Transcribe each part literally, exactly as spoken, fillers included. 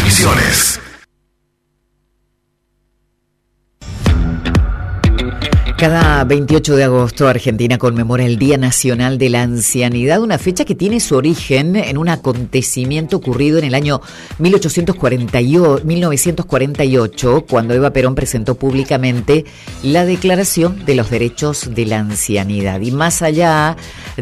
Misiones. Cada veintiocho de agosto, Argentina conmemora el Día Nacional de la Ancianidad, una fecha que tiene su origen en un acontecimiento ocurrido en el año mil novecientos cuarenta y ocho, cuando Eva Perón presentó públicamente la Declaración de los Derechos de la Ancianidad. Y más allá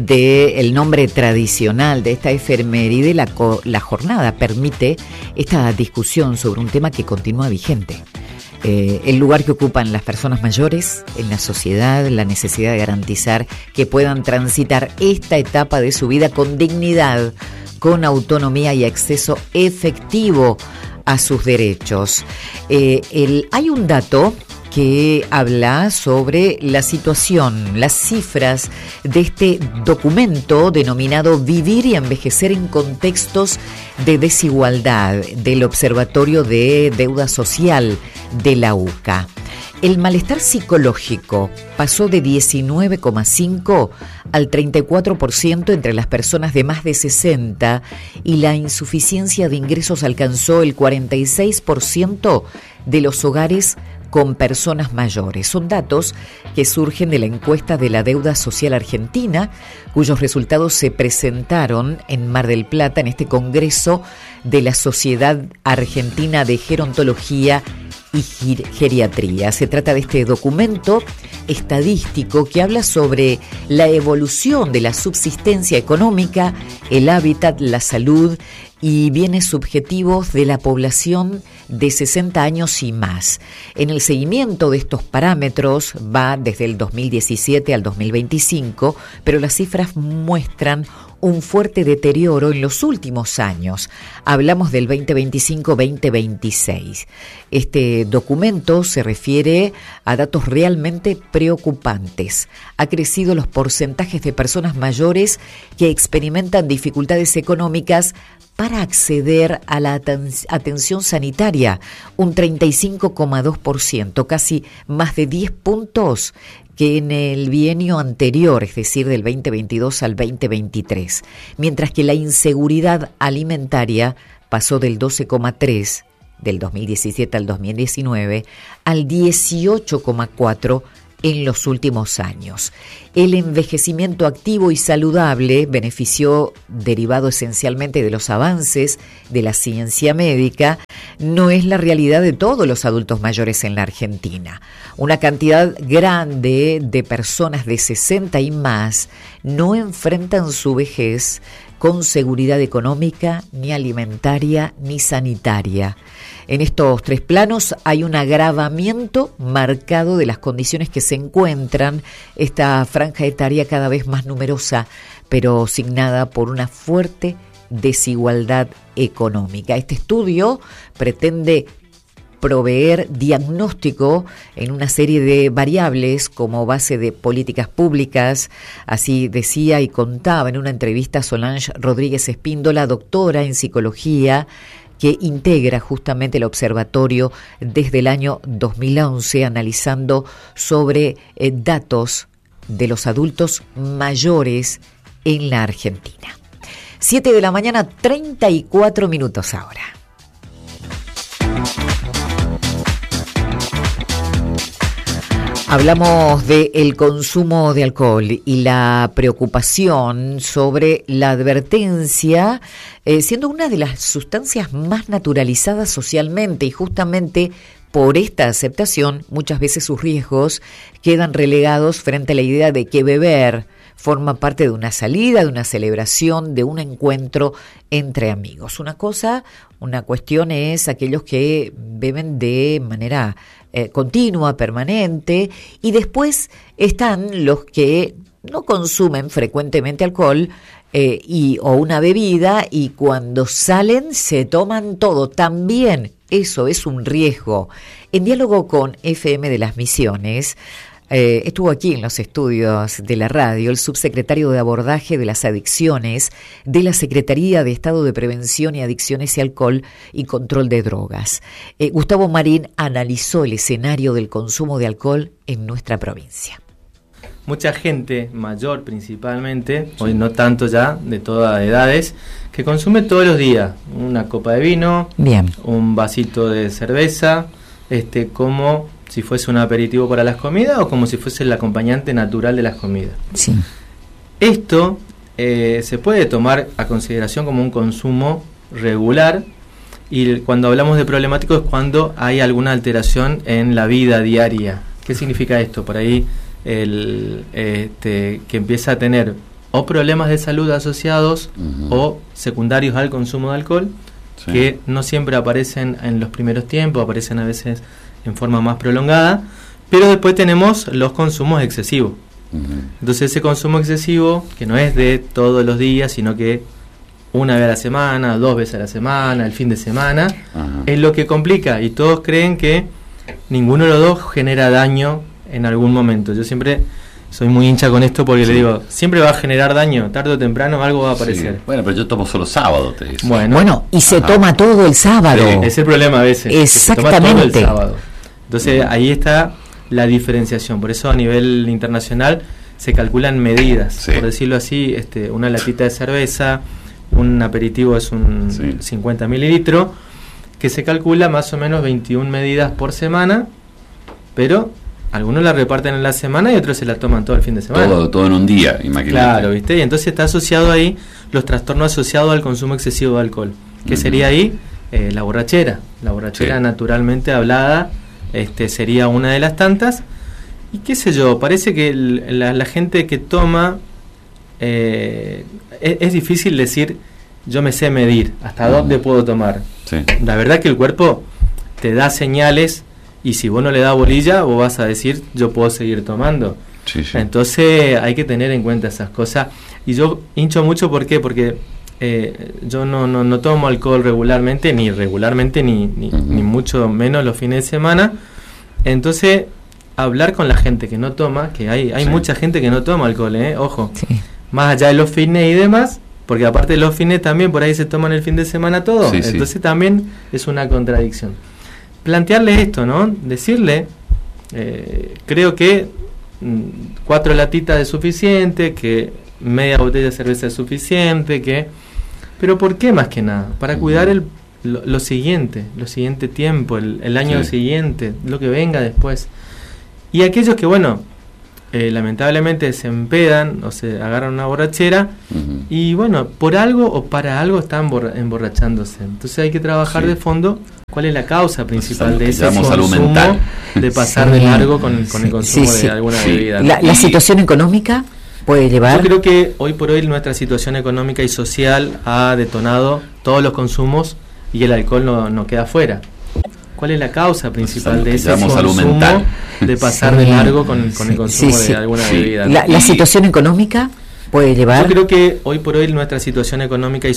del nombre tradicional de esta efeméride, la, la jornada permite esta discusión sobre un tema que continúa vigente. Eh, el lugar que ocupan las personas mayores en la sociedad, la necesidad de garantizar que puedan transitar esta etapa de su vida con dignidad, con autonomía y acceso efectivo a sus derechos. Eh, el, hay un dato que habla sobre la situación, las cifras de este documento denominado Vivir y Envejecer en Contextos de Desigualdad del Observatorio de Deuda Social de la U C A. El malestar psicológico pasó de diecinueve coma cinco al treinta y cuatro por ciento entre las personas de más de sesenta y la insuficiencia de ingresos alcanzó el cuarenta y seis por ciento de los hogares con personas mayores. Son datos que surgen de la encuesta de la Deuda Social Argentina, cuyos resultados se presentaron en Mar del Plata en este Congreso de la Sociedad Argentina de Gerontología y Geriatría. Se trata de este documento estadístico que habla sobre la evolución de la subsistencia económica, el hábitat, la salud y bienes subjetivos de la población de sesenta años y más. En el seguimiento de estos parámetros va desde el dos mil diecisiete al dos mil veinticinco, pero las cifras muestran un fuerte deterioro en los últimos años. Hablamos del veinte veinticinco veinte veintiséis. Este documento se refiere a datos realmente preocupantes. Ha crecido los porcentajes de personas mayores que experimentan dificultades económicas para acceder a la aten- atención sanitaria, un treinta y cinco coma dos por ciento, casi más de diez puntos que en el bienio anterior, es decir, del veinte veintidós al veinte veintitrés, mientras que la inseguridad alimentaria pasó del doce coma tres del dos mil diecisiete al dos mil diecinueve al dieciocho coma cuatro en los últimos años. El envejecimiento activo y saludable benefició, derivado esencialmente de los avances de la ciencia médica, no es la realidad de todos los adultos mayores en la Argentina. Una cantidad grande de personas de sesenta y más no enfrentan su vejez con seguridad económica, ni alimentaria, ni sanitaria. En estos tres planos hay un agravamiento marcado de las condiciones que se encuentran esta franja etaria cada vez más numerosa, pero signada por una fuerte desigualdad económica. Este estudio pretende proveer diagnóstico en una serie de variables como base de políticas públicas, así decía y contaba en una entrevista Solange Rodríguez Espíndola, doctora en psicología, que integra justamente el observatorio desde el año dos mil once, analizando sobre eh, datos de los adultos mayores en la Argentina. Siete de la mañana, treinta y cuatro minutos ahora. Hablamos del consumo de alcohol y la preocupación sobre la advertencia, eh, siendo una de las sustancias más naturalizadas socialmente, y justamente por esta aceptación muchas veces sus riesgos quedan relegados frente a la idea de que beber forma parte de una salida, de una celebración, de un encuentro entre amigos. Una cosa, una cuestión es aquellos que beben de manera eh, continua, permanente, y después están los que no consumen frecuentemente alcohol eh, y, o una bebida, y cuando salen se toman todo. También eso es un riesgo. En diálogo con F M de las Misiones, Eh, estuvo aquí en los estudios de la radio el subsecretario de Abordaje de las Adicciones de la Secretaría de Estado de Prevención y Adicciones y Alcohol y Control de Drogas. Eh, Gustavo Marín analizó el escenario del consumo de alcohol en nuestra provincia. mucha gente, mayor principalmente, sí. hoy no tanto ya, de todas edades, que consume todos los días una copa de vino, Bien. un vasito de cerveza, este como si fuese un aperitivo para las comidas o como si fuese el acompañante natural de las comidas. Sí. Esto eh, se puede tomar a consideración como un consumo regular, y cuando hablamos de problemático es cuando hay alguna alteración en la vida diaria. ¿Qué significa esto? Por ahí el este, que empieza a tener o problemas de salud asociados uh-huh. o secundarios al consumo de alcohol, sí. que no siempre aparecen en los primeros tiempos, aparecen a veces en forma más prolongada, pero después tenemos los consumos excesivos. Uh-huh. Entonces ese consumo excesivo, que no es de todos los días, sino que una vez a la semana, dos veces a la semana, el fin de semana, uh-huh. es lo que complica, y todos creen que ninguno de los dos genera daño en algún momento. Yo siempre soy muy hincha con esto porque sí. le digo, siempre va a generar daño, tarde o temprano algo va a aparecer. Sí. Bueno, pero yo tomo solo sábado, te dice. Bueno, bueno y se Ajá. toma todo el sábado. Sí, es el problema a veces. Exactamente. Se toma todo el sábado. Entonces uh-huh. ahí está la diferenciación. Por eso a nivel internacional se calculan medidas. Sí. Por decirlo así, este, una latita de cerveza, un aperitivo es un sí. cincuenta mililitros, que se calcula más o menos veintiuna medidas por semana, pero algunos la reparten en la semana y otros se la toman todo el fin de semana. Todo, todo en un día, imagínate. Claro, ¿viste? Y entonces está asociado ahí los trastornos asociados al consumo excesivo de alcohol. ¿Qué uh-huh. sería ahí? Eh, la borrachera. La borrachera sí. naturalmente hablada este, sería una de las tantas. Y qué sé yo, parece que el, la, la gente que toma, eh, es, es difícil decir, yo me sé medir, hasta uh-huh. dónde puedo tomar. Sí. La verdad que el cuerpo te da señales, y si vos no le das bolilla, vos vas a decir, yo puedo seguir tomando. Sí, sí. Entonces hay que tener en cuenta esas cosas. Y yo hincho mucho, ¿por qué? Porque eh, yo no, no, no tomo alcohol regularmente, ni regularmente, ni, ni, uh-huh. ni mucho menos los fines de semana. Entonces, hablar con la gente que no toma, que hay, hay sí. mucha gente que no toma alcohol, ¿eh? Ojo, sí. más allá de los fines y demás, porque aparte de los fines también por ahí se toman el fin de semana todo. Sí, Entonces sí. también es una contradicción. Plantearle esto, ¿no? Decirle, eh, creo que mm, cuatro latitas es suficiente, que media botella de cerveza es suficiente, que... Pero ¿por qué más que nada? Para cuidar el, lo, lo siguiente, lo siguiente tiempo, el, el año sí. siguiente, lo que venga después. Y aquellos que, bueno, eh, lamentablemente se empedan o se agarran una borrachera uh-huh. y, bueno, por algo o para algo están borra- emborrachándose. Entonces hay que trabajar sí. de fondo cuál es la causa principal de ese consumo, de pasar sí. de largo con, con sí. el consumo sí, sí. de alguna sí. bebida. La, ¿La situación económica puede llevar? Yo creo que hoy por hoy nuestra situación económica y social ha detonado todos los consumos y el alcohol no, no queda fuera. ¿Cuál es la causa principal de ese consumo, de pasar sí. de largo con, con el consumo sí, sí. de alguna sí. bebida? ¿La, ¿La situación económica puede llevar? Yo creo que hoy por hoy nuestra situación económica y